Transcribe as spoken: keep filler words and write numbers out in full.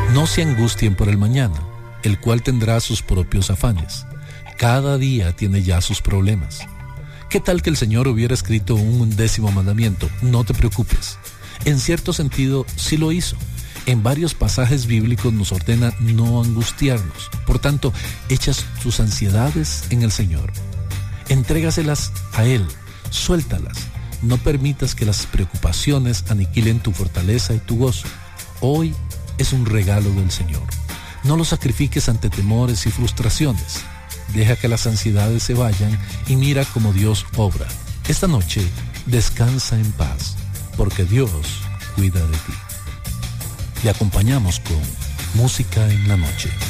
No se angustien por el mañana, el cual tendrá sus propios afanes. Cada día tiene ya sus problemas. ¿Qué tal que el Señor hubiera escrito un décimo mandamiento? No te preocupes. En cierto sentido, sí lo hizo. En varios pasajes bíblicos nos ordena no angustiarnos. Por tanto, echas tus ansiedades en el Señor. Entrégaselas a Él, suéltalas. No permitas que las preocupaciones aniquilen tu fortaleza y tu gozo. Hoy es un regalo del Señor. No lo sacrifiques ante temores y frustraciones. Deja que las ansiedades se vayan y mira cómo Dios obra. Esta noche, descansa en paz, porque Dios cuida de ti. Le acompañamos con Música en la Noche.